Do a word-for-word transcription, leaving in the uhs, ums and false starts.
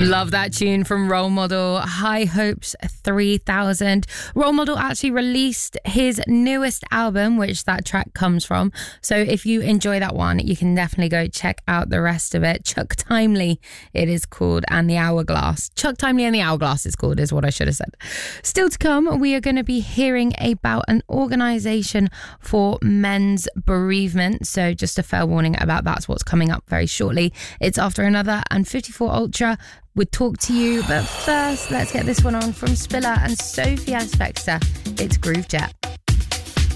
Love that tune from Role Model, High Hopes three thousand. Role Model actually released his newest album, which that track comes from. So if you enjoy that one, you can definitely go check out the rest of it. Chuck Timely, it is called, and The Hourglass. Chuck Timely and The Hourglass is called, is what I should have said. Still to come, we are going to be hearing about an organisation for men's bereavement. So just a fair warning about that's what's coming up very shortly. It's after another, and fifty-four Ultra would talk to you. But first, let's get this one on from Spiller and Sophia Spector. It's Groove Jet.